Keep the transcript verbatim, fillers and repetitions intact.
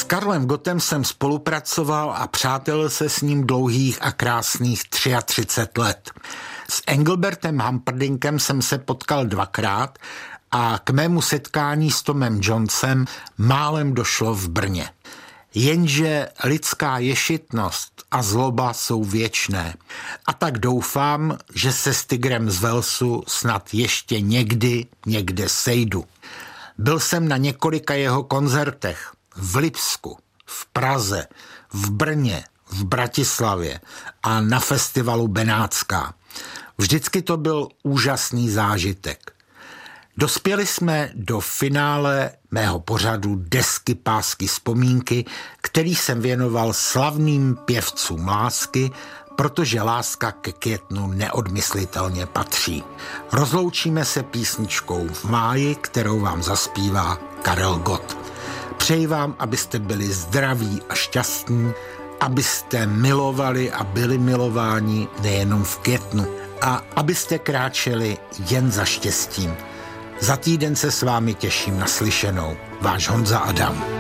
Karlem Gottem jsem spolupracoval a přátelil se s ním dlouhých a krásných třicet tři let. S Engelbertem Humperdinkem jsem se potkal dvakrát a k mému setkání s Tomem Jonesem málem došlo v Brně. Jenže lidská ješitnost a zloba jsou věčné. A tak doufám, že se s Tigrem z Walesu snad ještě někdy někde sejdu. Byl jsem na několika jeho koncertech v Lipsku, v Praze, v Brně, v Bratislavě a na festivalu Benátská. Vždycky to byl úžasný zážitek. Dospěli jsme do finále mého pořadu Desky, pásky, vzpomínky, který jsem věnoval slavným pěvcům lásky, protože láska ke Květnu neodmyslitelně patří. Rozloučíme se písničkou V máji, kterou vám zaspívá Karel Gott. Přeji vám, abyste byli zdraví a šťastní, abyste milovali a byli milováni nejenom v květnu a abyste kráčeli jen za štěstím. Za týden se s vámi těším na slyšenou. Váš Honza Adam.